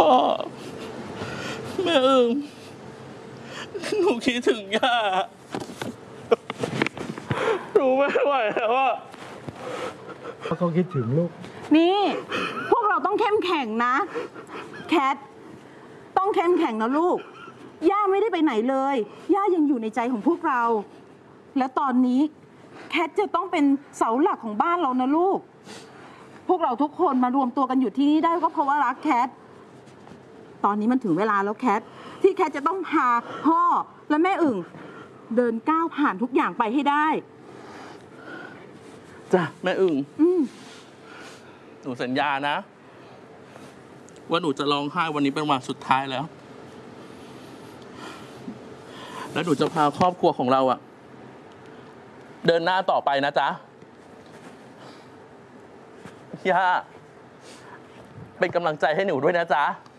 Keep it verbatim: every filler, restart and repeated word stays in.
พ่อแม่อึ่งหนูคิดถึงย่าหนูไม่ไหวแล้วอะเขาคิดถึงลูกนี่พวกเราต้องเข้มแข็งนะแคทต้องเข้มแข็งนะลูกย่าไม่ได้ไปไหนเลยย่ายังอยู่ในใจของพวกเราและตอนนี้แคทจะต้องเป็นเสาหลักของบ้านเรานะลูกพวกเราทุกคนมารวมตัวกันอยู่ที่นี่ได้ก็เพราะว่ารักแคทตอนนี้มันถึงเวลาแล้วแคทที่แคทจะต้องพาพ่อและแม่อึ่งเดินก้าวผ่านทุกอย่างไปให้ได้จ้ะแม่อึ่งอืมหนูสัญญานะว่าหนูจะร้องไห้วันนี้เป็นวันสุดท้ายแล้วแล้วหนูจะพาครอบครัวของเราอะเดินหน้าต่อไปนะจ๊ะย่าเป็นกำลังใจให้หนูด้วยนะจ๊ะ